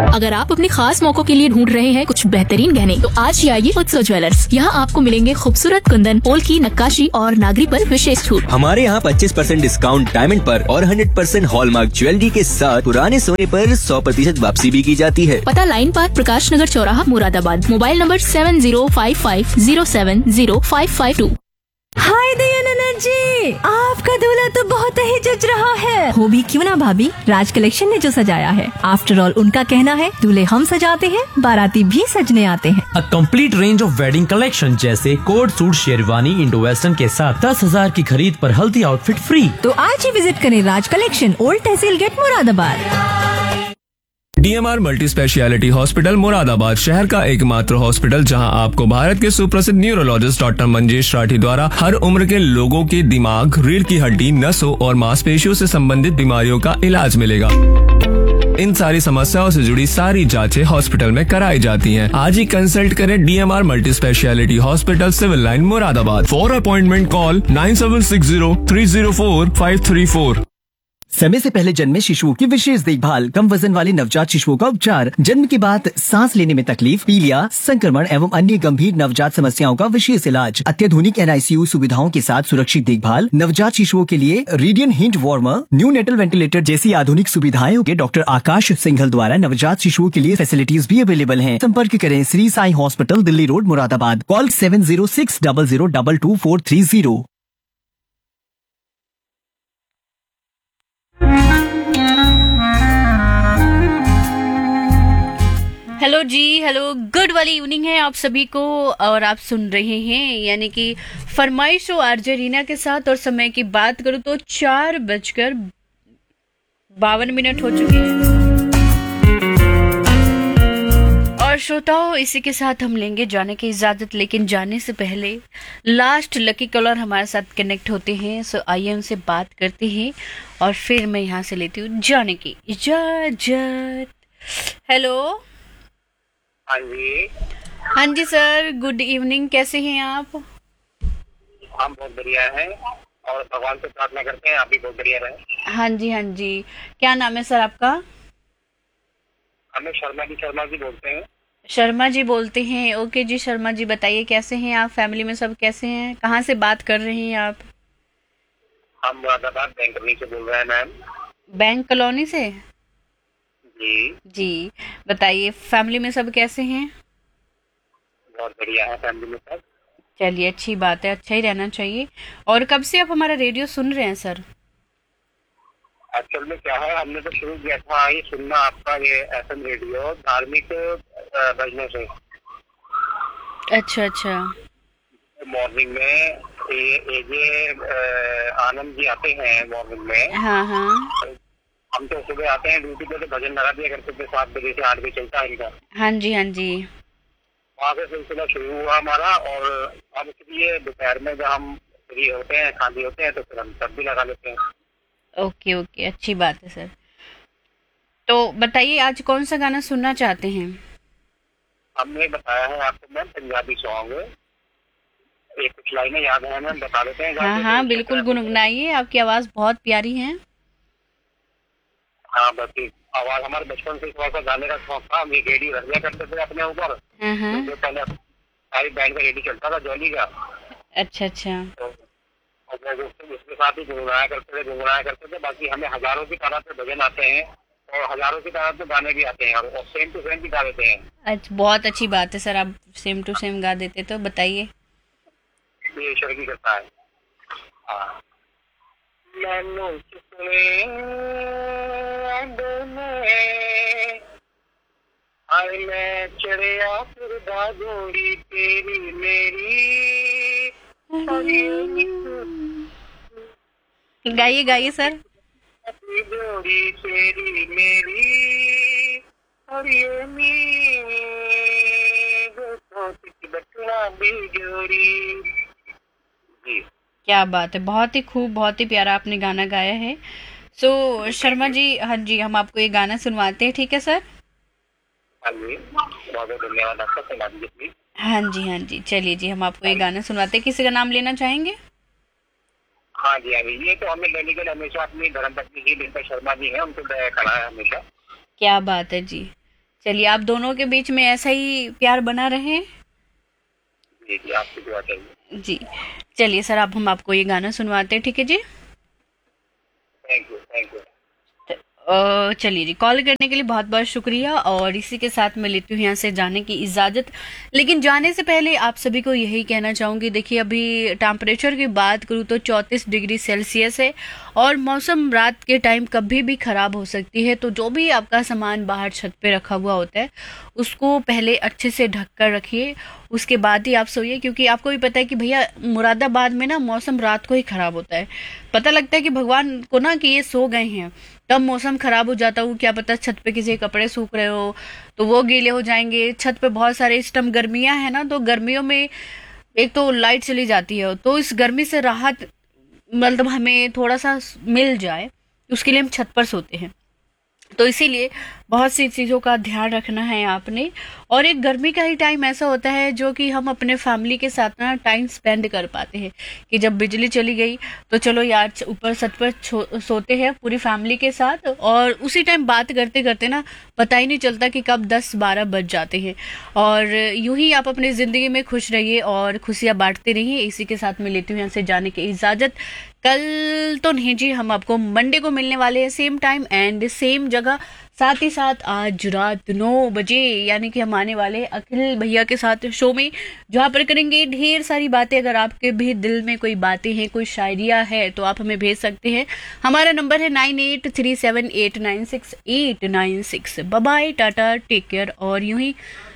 अगर आप अपने खास मौकों के लिए ढूंढ रहे हैं कुछ बेहतरीन गहने, तो आज ही आइए उत्सव ज्वेलर्स। यहाँ आपको मिलेंगे खूबसूरत कुंदन, पोल की नक्काशी और नागरी पर विशेष छूट। हमारे यहाँ 25% डिस्काउंट डायमंड पर और 100% हॉलमार्क ज्वेलरी के साथ पुराने सोने पर 100% वापसी भी की जाती है। पता लाइन पार्क, प्रकाश नगर चौराहा, मुरादाबाद। Mobile number 7055070552। हाय दयानंद जी, आपका दूल्हा तो बहुत ही जज रहा है। हो भी क्यों ना भाभी, राज कलेक्शन ने जो सजाया है। आफ्टर ऑल उनका कहना है दूल्हे हम सजाते हैं, बाराती भी सजने आते हैं। A complete range of wedding collection जैसे coat suit, sherwani, Indo western के साथ 10,000 की खरीद पर हल्दी आउटफिट फ्री। तो आज ही विजिट करें राज कलेक्शन, ओल्ड तहसील gate, Moradabad. DMR multi speciality hospital Moradabad शहर का एकमात्र हॉस्पिटल जहां आपको भारत के सुप्रसिद्ध न्यूरोलॉजिस्ट डॉक्टर मंजेश राठी द्वारा हर उम्र के लोगों के दिमाग, रीढ़ की हड्डी, नसों और मांसपेशियों से संबंधित बीमारियों का इलाज मिलेगा। इन सारी समस्याओं से जुड़ी सारी जांचें हॉस्पिटल में कराई जाती हैं। आज ही कंसल्ट करें DMR multi speciality hospital, civil line, Moradabad. For appointment call 9760304534। समय से पहले जन्मे शिशुओं की विशेष देखभाल, कम वजन वाले नवजात शिशुओं का उपचार, जन्म के बाद सांस लेने में तकलीफ, पीलिया, संक्रमण एवं अन्य गंभीर नवजात समस्याओं का विशेष इलाज, अत्याधुनिक NICU सुविधाओं के साथ सुरक्षित देखभाल, नवजात शिशुओं के लिए radian hint warmer, new natal ventilator जैसी आधुनिक सुविधाएं के डॉक्टर आकाश सिंघल द्वारा नवजात शिशुओं के लिए फैसिलिटीज भी अवेलेबल हैं। संपर्क करें Shri Sai hospital, Delhi road, Moradabad. Call 7060022430। Hello जी, हेलो, गुड वाली इवनिंग है आप सभी को। और आप सुन रहे हैं यानी कि फरमाइश आरजे रीना के साथ। और समय की बात करूं तो 4:52 हो चुके हैं। और श्रोताओं, इसी के साथ हम लेंगे जाने की इजाजत, लेकिन जाने से पहले लास्ट लकी कॉलर हमारे साथ कनेक्ट होते हैं। सो आइए उनसे बात करते हैं और फिर मैं यहाँ से लेती हूँ जाने की इजाजत। हेलो। हाँ जी। हाँ जी सर, गुड इवनिंग, कैसे हैं आप? हम बहुत बढ़िया हैं और भगवान से प्रार्थना करते हैं आप भी बहुत बढ़िया रहें। हाँ जी, हाँ जी। क्या नाम है सर आपका? हमें शर्मा जी बोलते हैं। शर्मा जी बोलते हैं, ओके जी। शर्मा जी बताइए कैसे हैं आप, फैमिली में सब कैसे हैं, कहाँ से बात कर रहे हैं आप? हम मुरादाबाद बैंक कॉलोनी से बोल रहे हैं मैम। बैंक कॉलोनी से? जी बताइए फैमिली में सब कैसे हैं? बहुत बढ़िया है फैमिली में सब। चलिए, अच्छी बात है, अच्छा ही रहना चाहिए। और कब से आप हमारा रेडियो सुन रहे हैं सर? एक्चुअल में क्या है, हमने तो शुरू किया था ये सुनना आपका ये FM रेडियो धार्मिक बजने से। अच्छा। मॉर्निंग में ये आनंद जी आते हैं मॉर्निंग में। हाँ। हम तो सुबह आते हैं ड्यूटी पे तो भजन लगा दिया करते थे, 7 बजे से 8 बजे चलता है इनका। हाँ जी। वहाँ से सिलसिला शुरू हुआ हमारा। और अब इसलिए दोपहर में जब हम फ्री होते हैं, खाली होते हैं, तो फिर हम तब भी लगा लेते हैं। ओके, अच्छी बात है सर। तो बताइए आज कौन सा गाना सुनना चाहते हैं? हमने बताया है आपको मैम पंजाबी सॉन्ग, एक कुछ लाइनें याद है मैम, बता देते हैं। हाँ, बिल्कुल गुनगुनाइए, आपकी आवाज बहुत प्यारी है। हाँ, बस आवाज हमारे बचपन से थोड़ा सा गाने का शौक था। हम एक रेडियो रख दिया करते थे अपने ऊपर, जो पहले सारी बैंड का रेडियो चलता था जॉली का। अच्छा। तो उसके साथ ही गुनगुनाया करते थे। बाकी हमें हजारों की तादाद पे भजन आते हैं और हजारों की तादाद पे गाने भी आते हैं और सेम टू सेम भी गा देते हैं। अच्छा, बहुत अच्छी बात है सर, आप सेम टू सेम गा देते। तो बताइए। ये ईश्वर की कृपा है। हाँ। मैनू किसने आए मैं चढ़िया फिरदा जोड़ी तेरी मेरी। गाइए सर। जोड़ी तेरी मेरी और ये बचना भी जोड़ी। जी, क्या बात है, बहुत ही खूब, बहुत ही प्यारा आपने गाना गाया है। सो शर्मा जी, हाँ जी, हम आपको ये गाना सुनवाते हैं, ठीक है सर? हाँ जी, बहुत धन्यवाद आपका, सुना दीजिए प्लीज। हाँ जी, चलिए जी, हम आपको ये गाना सुनवाते हैं। किसी का नाम लेना चाहेंगे? हाँ जी, ये तो हमें डेलीगेट हमेशा अपनी धर्मपत्नी जी डिम्पल शर्मा जी हैं, उनको खड़ा है हमेशा। क्या बात है जी। चलिए, आप दोनों के बीच में ऐसा ही प्यार बना रहे। जी जी, आपकी दुआ चाहिए। जी चलिए सर, अब हम आपको ये गाना सुनवाते हैं, ठीक है जी। Thank you, thank you. चलिए जी, कॉल करने के लिए बहुत बहुत शुक्रिया। और इसी के साथ मैं लेती हूँ यहाँ से जाने की इजाज़त। लेकिन जाने से पहले आप सभी को यही कहना चाहूँगी, देखिए अभी टेम्परेचर की बात करूँ तो 34 डिग्री सेल्सियस है और मौसम रात के टाइम कभी भी ख़राब हो सकती है। तो जो भी आपका सामान बाहर छत पे रखा हुआ होता है उसको पहले अच्छे से ढक कर रखिए, उसके बाद ही आप सोइए। क्योंकि आपको भी पता है कि भैया मुरादाबाद में ना मौसम रात को ही ख़राब होता है। पता लगता है कि भगवान को ना कि ये सो गए हैं, तब मौसम खराब हो जाता हो। क्या पता छत पे किसी के कपड़े सूख रहे हो तो वो गीले हो जाएंगे। छत पे बहुत सारे इस टाइम गर्मियां है ना, तो गर्मियों में एक तो लाइट चली जाती है, तो इस गर्मी से राहत मतलब हमें थोड़ा सा मिल जाए उसके लिए हम छत पर सोते हैं। तो इसीलिए बहुत सी चीज़ों का ध्यान रखना है आपने। और एक गर्मी का ही टाइम ऐसा होता है जो कि हम अपने फैमिली के साथ ना टाइम स्पेंड कर पाते हैं। कि जब बिजली चली गई तो चलो यार ऊपर छत पर सोते हैं पूरी फैमिली के साथ, और उसी टाइम बात करते करते ना पता ही नहीं चलता कि कब 10-12 बज जाते हैं। और यूं ही आप अपनी ज़िंदगी में खुश रहिए और खुशियाँ बांटते रहिए। इसी के साथ मैं लेती हूँ यहाँ से जाने की इजाज़त। कल तो नहीं जी, हम आपको मंडे को मिलने वाले हैं, सेम टाइम एंड सेम जगह। साथ ही साथ आज रात 9 बजे यानी कि हम आने वाले अखिल भैया के साथ शो में, जहाँ पर करेंगे ढेर सारी बातें। अगर आपके भी दिल में कोई बातें हैं, कोई शायरिया है तो आप हमें भेज सकते हैं। हमारा नंबर है 9837896896। Bye bye, Tata, take care और यूं ही